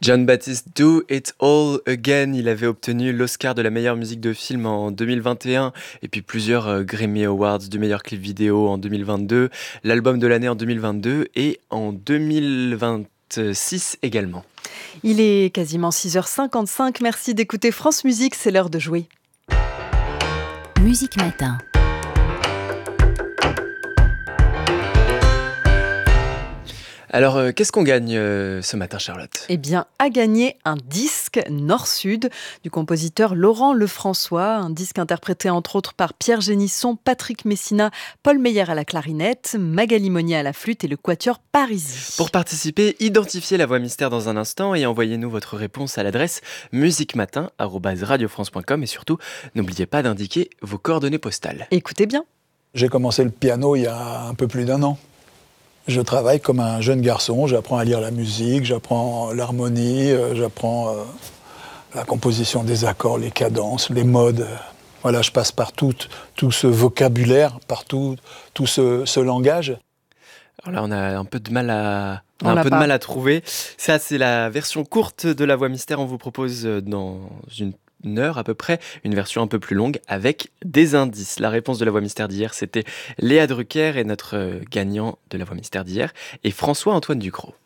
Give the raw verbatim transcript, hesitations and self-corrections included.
John Baptiste, Do It All Again. Il avait obtenu l'Oscar de la meilleure musique de film en deux mille vingt et un et un et puis plusieurs euh, Grammy Awards du meilleur clip vidéo en deux mille vingt-deux, l'album de l'année en deux mille vingt-deux et en deux mille vingt-six également. Il est quasiment six heures cinquante-cinq. Merci d'écouter France Musique, c'est l'heure de jouer. Musique Matin. Alors, euh, qu'est-ce qu'on gagne euh, ce matin, Charlotte ? Eh bien, à gagner un disque Nord-Sud du compositeur Laurent Lefrançois, un disque interprété entre autres par Pierre Génisson, Patrick Messina, Paul Meyer à la clarinette, Magali Monnier à la flûte et le quatuor Parisis. Pour participer, identifiez la voix mystère dans un instant et envoyez-nous votre réponse à l'adresse musiquematin arobase radiofrance point com et surtout, n'oubliez pas d'indiquer vos coordonnées postales. Écoutez bien. J'ai commencé le piano il y a un peu plus d'un an. Je travaille comme un jeune garçon, j'apprends à lire la musique, j'apprends l'harmonie, euh, j'apprends euh, la composition des accords, les cadences, les modes. Voilà, je passe par tout, tout ce vocabulaire, par tout, tout ce, ce langage. Alors là, on a un peu de mal à, on On a un l'a peu pas. de mal à trouver. Ça, c'est la version courte de la voix mystère. On vous propose euh, dans une une heure à peu près, une version un peu plus longue avec des indices. La réponse de la voix mystère d'hier, c'était Léa Drucker et notre euh, gagnant de la voix mystère d'hier est François-Antoine Ducrot.